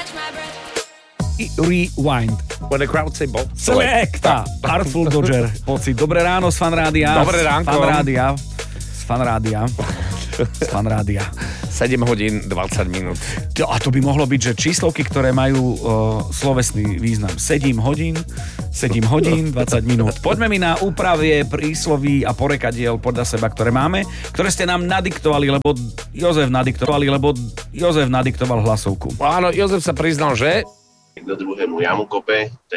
Rewind. When the crowd say ball. Selecta. Artful Dodger. Pocit. Dobré ráno z Fanrádia. Dobré ránko. Z Fanrádia. 7 hodín 20 minút. A to by mohlo byť, že číslovky, ktoré majú slovesný význam. 7 hodín 20 minút. Poďme mi na úpravie prísloví a porekadiel podľa seba, ktoré máme, ktoré ste nám nadiktovali, lebo Jozef nadiktoval hlasovku. Áno, Jozef sa priznal, že Kto druhému jamu kope,